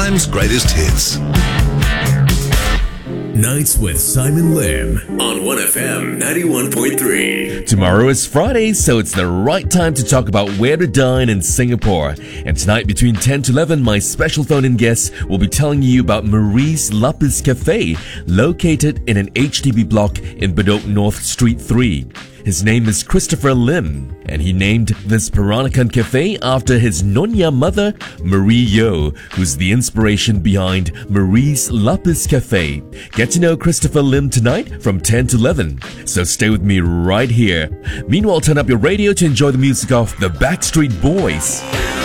Time's greatest hits. Nights with Simon Lim on 1FM 91.3. Tomorrow is Friday, so it's the right time to talk about where to dine in Singapore. And tonight between 10 to 11, my special phone-in guest will be telling you about Marie's Lapis Cafe, located in an HDB block in Bedok North Street 3. His name is Christopher Lim, and he named this Peranakan cafe after his Nyonya mother, Marie Yeoh, who's the inspiration behind Marie's Lapis Cafe. Get to know Christopher Lim tonight from 10 to 11, so stay with me right here. Meanwhile, turn up your radio to enjoy the music of the Backstreet Boys.